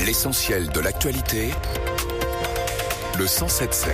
L'essentiel de l'actualité, le 107.7.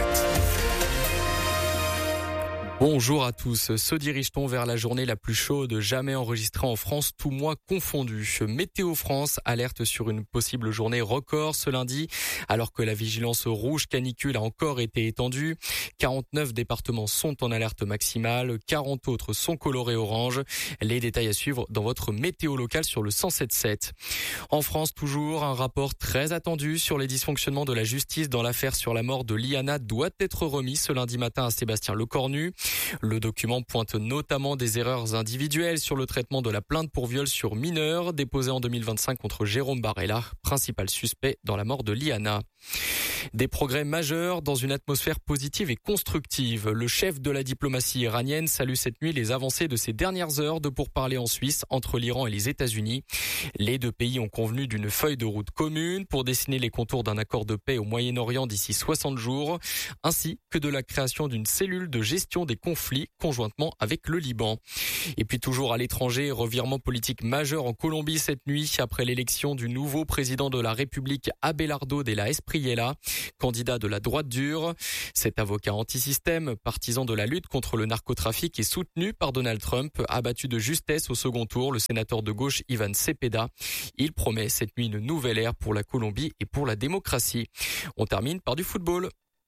Bonjour à tous. Se dirige-t-on vers la journée la plus chaude jamais enregistrée en France, tout mois confondu? Météo France alerte sur une possible journée record ce lundi, alors que la vigilance rouge canicule a encore été étendue. 49 départements sont en alerte maximale, 40 autres sont colorés orange. Les détails à suivre dans votre météo locale sur le 107.7. En France, toujours, un rapport très attendu sur les dysfonctionnements de la justice dans l'affaire sur la mort de Liana doit être remis ce lundi matin à Sébastien Lecornu. Le document pointe notamment des erreurs individuelles sur le traitement de la plainte pour viol sur mineur déposée en 2025 contre Jérôme Barella, principal suspect dans la mort de Liana. Des progrès majeurs dans une atmosphère positive et constructive. Le chef de la diplomatie iranienne salue cette nuit les avancées de ces dernières heures de pourparlers en Suisse entre l'Iran et les États-Unis. Les deux pays ont convenu d'une feuille de route commune pour dessiner les contours d'un accord de paix au Moyen-Orient d'ici 60 jours, ainsi que de la création d'une cellule de gestion des conflits conjointement avec le Liban. Et puis toujours à l'étranger, revirement politique majeur en Colombie cette nuit après l'élection du nouveau président de la République Abelardo de la Espriella, candidat de la droite dure. Cet avocat anti-système, partisan de la lutte contre le narcotrafic et soutenu par Donald Trump, a battu de justesse au second tour le sénateur de gauche Ivan Cepeda. Il promet cette nuit une nouvelle ère pour la Colombie et pour la démocratie. On termine par du football.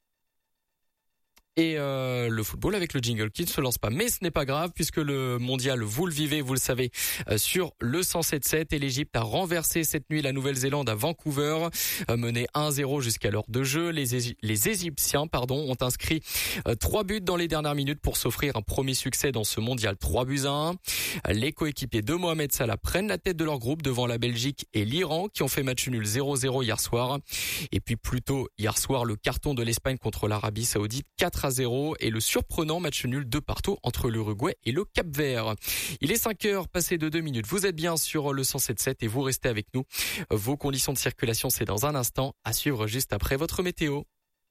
Et le football avec le jingle qui ne se lance pas. Mais ce n'est pas grave puisque le mondial, vous le vivez, vous le savez, sur le 107.7. Et l'Égypte a renversé cette nuit la Nouvelle-Zélande à Vancouver, mené 1-0 jusqu'à l'heure de jeu. Les Égyptiens ont inscrit 3 buts dans les dernières minutes pour s'offrir un premier succès dans ce mondial 3-1. Les coéquipiers de Mohamed Salah prennent la tête de leur groupe devant la Belgique et l'Iran qui ont fait match nul 0-0 hier soir. Et puis plus tôt hier soir, le carton de l'Espagne contre l'Arabie Saoudite 4-0 et le surprenant match nul 2-2 entre l'Uruguay et le Cap-Vert. Il est 5h passé de 2 minutes. Vous êtes bien sur le 107.7 et vous restez avec nous. Vos conditions de circulation, c'est dans un instant, à suivre juste après votre météo.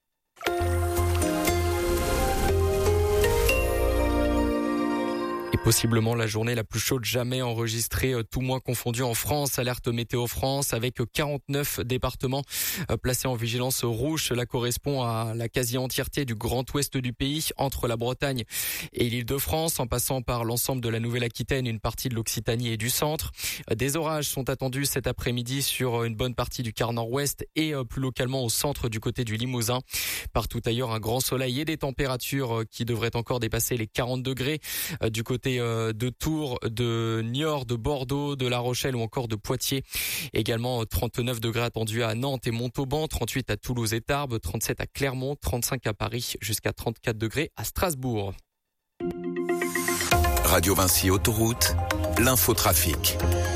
Possiblement la journée la plus chaude jamais enregistrée, tout mois confondu en France. Alerte Météo France avec 49 départements placés en vigilance rouge. Cela correspond à la quasi-entièreté du grand ouest du pays, entre la Bretagne et l'Île-de-France, en passant par l'ensemble de la Nouvelle-Aquitaine, une partie de l'Occitanie et du centre. Des orages sont attendus cet après-midi sur une bonne partie du quart nord-ouest et plus localement au centre du côté du Limousin. Partout ailleurs, un grand soleil et des températures qui devraient encore dépasser les 40 degrés du côté de Tours, de Niort, de Bordeaux, de La Rochelle ou encore de Poitiers. Également 39 degrés attendus à Nantes et Montauban, 38 à Toulouse et Tarbes, 37 à Clermont, 35 à Paris, jusqu'à 34 degrés à Strasbourg. Radio Vinci Autoroute, l'infotrafic.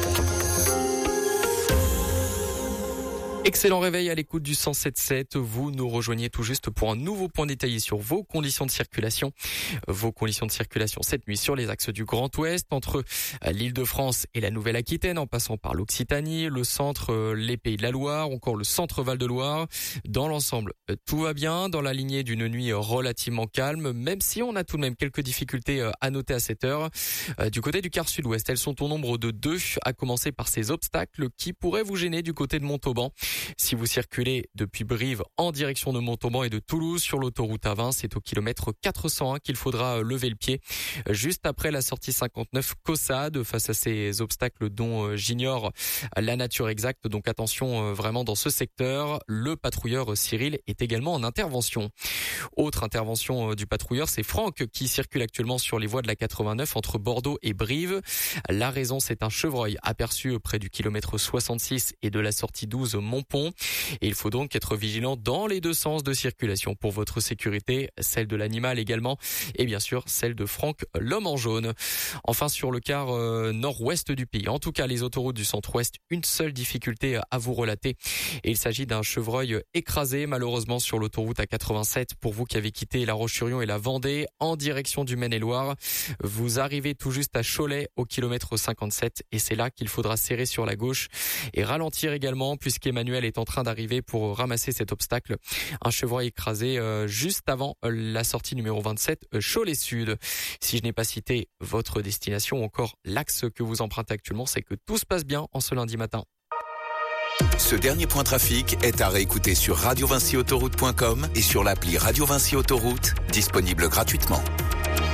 Excellent réveil à l'écoute du 107.7. Vous nous rejoignez tout juste pour un nouveau point détaillé sur vos conditions de circulation. Vos conditions de circulation cette nuit sur les axes du Grand Ouest, entre l'Île-de-France et la Nouvelle-Aquitaine, en passant par l'Occitanie, le centre, les Pays de la Loire, encore le centre Val-de-Loire. Dans l'ensemble, tout va bien, dans la lignée d'une nuit relativement calme, même si on a tout de même quelques difficultés à noter à cette heure. Du côté du quart sud-ouest, elles sont au nombre de 2, à commencer par ces obstacles qui pourraient vous gêner du côté de Montauban. Si vous circulez depuis Brive en direction de Montauban et de Toulouse sur l'autoroute A20, c'est au kilomètre 401 qu'il faudra lever le pied. Juste après la sortie 59 Caussade, face à ces obstacles dont j'ignore la nature exacte. Donc attention vraiment dans ce secteur. Le patrouilleur Cyril est également en intervention. Autre intervention du patrouilleur, c'est Franck qui circule actuellement sur les voies de la 89 entre Bordeaux et Brive. La raison, c'est un chevreuil aperçu près du kilomètre 66 et de la sortie 12 Montpont. Et il faut donc être vigilant dans les deux sens de circulation pour votre sécurité, celle de l'animal également, et bien sûr celle de Franck, l'homme en jaune. Enfin sur le quart nord-ouest du pays, en tout cas les autoroutes du centre-ouest, une seule difficulté à vous relater. Et il s'agit d'un chevreuil écrasé malheureusement sur l'autoroute A87 pour vous qui avez quitté La Roche-sur-Yon et la Vendée en direction du Maine-et-Loire. Vous arrivez tout juste à Cholet au kilomètre 57 et c'est là qu'il faudra serrer sur la gauche et ralentir également puisqu'Emmanuel est en train d'arriver pour ramasser cet obstacle. Un chevreuil écrasé juste avant la sortie numéro 27, Cholet Sud. Si je n'ai pas cité votre destination ou encore l'axe que vous empruntez actuellement, c'est que tout se passe bien en ce lundi matin. Ce dernier point trafic est à réécouter sur radiovincyautoroute.com et sur l'appli Radio Vinci Autoroute, disponible gratuitement.